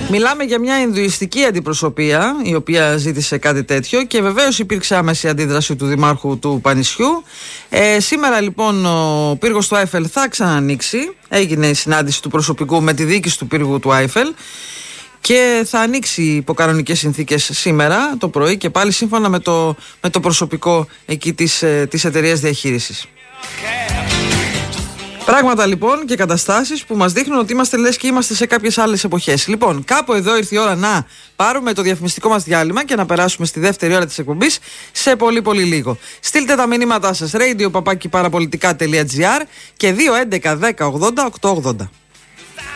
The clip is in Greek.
Μιλάμε για μια Ινδουιστική αντιπροσωπεία η οποία ζήτησε κάτι τέτοιο και βεβαίως υπήρξε άμεση αντίδραση του Δημάρχου του Πανησιού. Σήμερα λοιπόν ο πύργος του Άιφελ θα ξανανοίξει. Έγινε η συνάντηση του προσωπικού με τη διοίκηση του πύργου του Άιφελ και θα ανοίξει υπό κανονικές συνθήκες σήμερα το πρωί και πάλι σύμφωνα με το προσωπικό εκεί της εταιρείας διαχείρισης. Πράγματα λοιπόν και καταστάσεις που μας δείχνουν ότι είμαστε λες και είμαστε σε κάποιες άλλες εποχές. Λοιπόν, κάπου εδώ ήρθε η ώρα να πάρουμε το διαφημιστικό μας διάλειμμα και να περάσουμε στη δεύτερη ώρα της εκπομπής σε πολύ πολύ λίγο. Στείλτε τα μηνύματά σας radio@parapolitica.gr και 211 10 80 880.